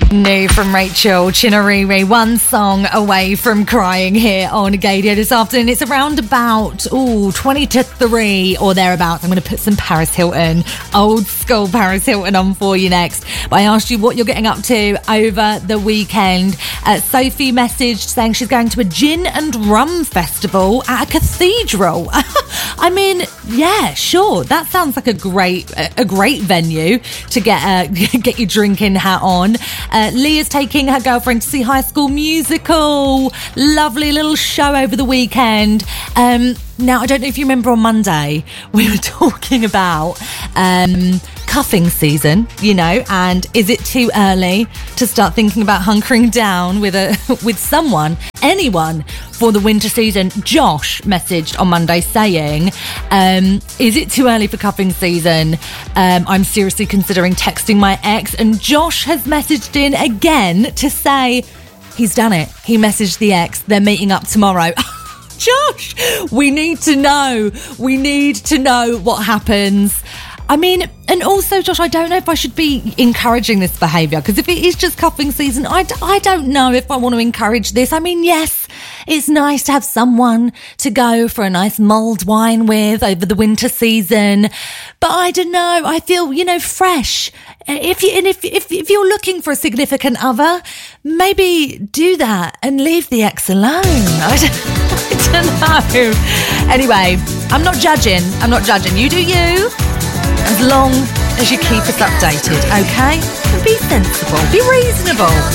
New from Rachel Chinariri, one song away from crying here on Gadio this afternoon. It's around about 20 to 3 or thereabouts. I'm going to put some Paris Hilton, old school Paris Hilton on for you next. But I asked you what you're getting up to over the weekend. Sophie messaged saying she's going to a gin and rum festival at a cathedral. I mean, yeah, sure. That sounds like a great venue to get your drinking hat on. Leah's taking her girlfriend to see High School Musical. Lovely little show over the weekend. Now, I don't know if you remember on Monday, we were talking about cuffing season, and is it too early to start thinking about hunkering down with someone, anyone, for the winter season? Josh messaged on Monday saying, is it too early for cuffing season? I'm seriously considering texting my ex, and Josh has messaged in again to say he's done it. He messaged the ex, they're meeting up tomorrow. Josh, we need to know what happens. I mean, and also, Josh, I don't know if I should be encouraging this behaviour, because if it is just cuffing season, I don't know if I want to encourage this. I mean, yes, it's nice to have someone to go for a nice mulled wine with over the winter season, but I don't know. I feel, fresh. If you're looking for a significant other, maybe do that and leave the ex alone. I don't know. Anyway, I'm not judging. You do you. As long as you keep us updated, okay? And be sensible, be reasonable.